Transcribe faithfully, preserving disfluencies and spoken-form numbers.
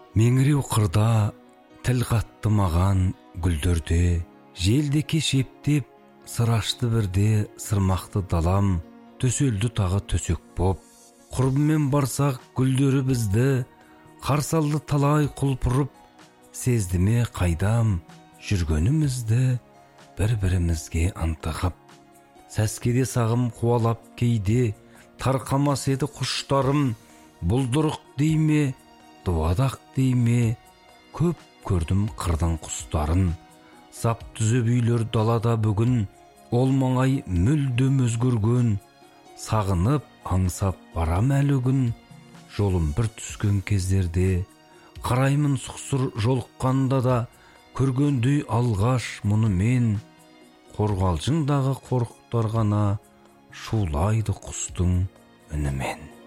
Меңіреу қырда тіл қатты маған гүлдерде, желдеке шептеп сыр ашты бірде сырмақты далам, төселді тағы төсек боп. Құрбымен барсақ гүлдері бізді, қарсалды талай құлпырып, сезді ме қайдам жүргенімізді, бір-бірімізге ынтығып. Сәскеде сағым қуалап кейде, тарқамас еді құштарым, бұлдырық дейме, дуадақ дейме, көп көрдім қырдың құстарын. Сап түзеп үйлер далада бүгін, ол маңай мүлдем өзгерген, сағынып аңсап барам әлі күн. Жолым бір түскен кездерде, қараймын сұқсыр жолыққанда да, көргендей алғаш мұны мен, қорғалжыңдағы қорықтар ғана шулайды құстың үнімен.